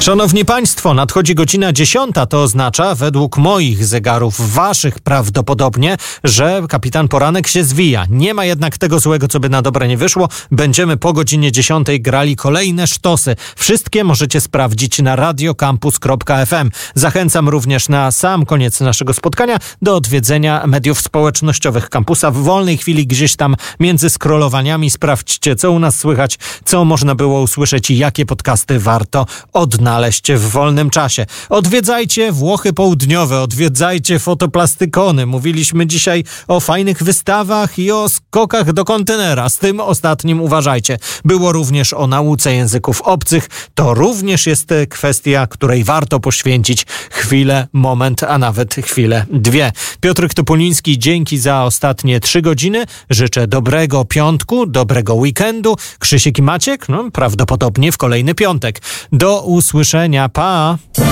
Szanowni Państwo, nadchodzi godzina 10. To oznacza, według moich zegarów, waszych prawdopodobnie, że Kapitan Poranek się zwija. Nie ma jednak tego złego, co by na dobre nie wyszło. Będziemy po godzinie 10 grali kolejne sztosy. Wszystkie możecie sprawdzić na radiocampus.fm. Zachęcam również na sam koniec naszego spotkania do odwiedzenia mediów społecznościowych kampusa. W wolnej chwili gdzieś tam między scrollowaniami sprawdźcie, co u nas słychać, co można było usłyszeć i jakie podcasty warto odnaleźć w wolnym czasie. Odwiedzajcie Włochy Południowe, odwiedzajcie Fotoplastykony. Mówiliśmy dzisiaj o fajnych wystawach i o skokach do kontenera. Z tym ostatnim uważajcie. Było również o nauce języków obcych. To również jest kwestia, której warto poświęcić chwilę, moment, a nawet chwilę, dwie. Piotrek Topuliński, dzięki za ostatnie 3 godziny. Życzę dobrego piątku, dobrego weekendu. Krzysiek i Maciek, prawdopodobnie w kolejny piątek. Do usłyszenia. Pa!